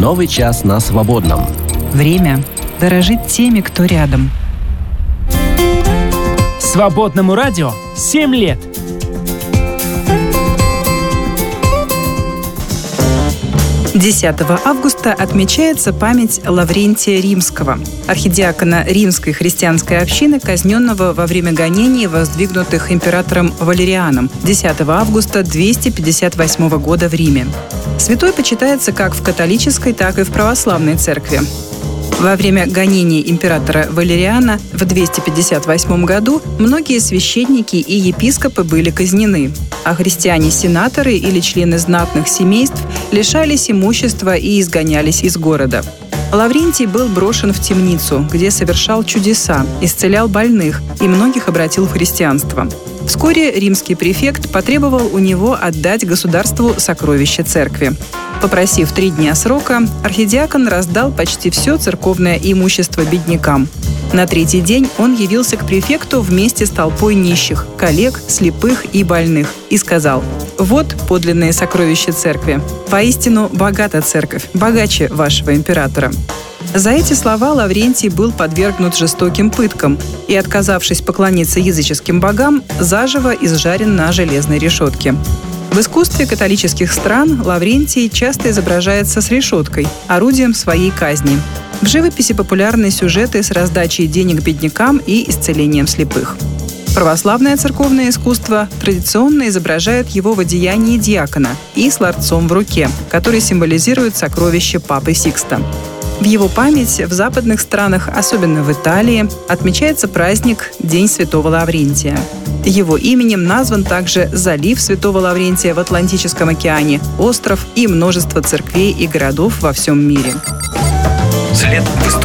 Новый час на Свободном. Время дорожить теми, кто рядом. Свободному радио 7 лет. — 10 августа отмечается память Лаврентия Римского, архидиакона Римской христианской общины, казненного во время гонений, воздвигнутых императором Валерианом 10 августа 258 года в Риме. Святой почитается как в католической, так и в православной церкви. Во время гонений императора Валериана в 258 году многие священники и епископы были казнены, а христиане-сенаторы или члены знатных семейств лишались имущества и изгонялись из города. Лаврентий был брошен в темницу, где совершал чудеса, исцелял больных и многих обратил в христианство. Вскоре римский префект потребовал у него отдать государству сокровища церкви. Попросив 3 дня срока, архидиакон раздал почти все церковное имущество беднякам. На 3-й день он явился к префекту вместе с толпой нищих, коллег, слепых и больных и сказал: «Вот подлинные сокровища церкви. Воистину богата церковь, богаче вашего императора». За эти слова Лаврентий был подвергнут жестоким пыткам и, отказавшись поклониться языческим богам, заживо изжарен на железной решетке. В искусстве католических стран Лаврентий часто изображается с решеткой, орудием своей казни. В живописи популярны сюжеты с раздачей денег беднякам и исцелением слепых. Православное церковное искусство традиционно изображает его в одеянии диакона и с ларцом в руке, который символизирует сокровище Папы Сикста. В его память в западных странах, особенно в Италии, отмечается праздник День Святого Лаврентия. Его именем назван также залив Святого Лаврентия в Атлантическом океане, остров и множество церквей и городов во всем мире.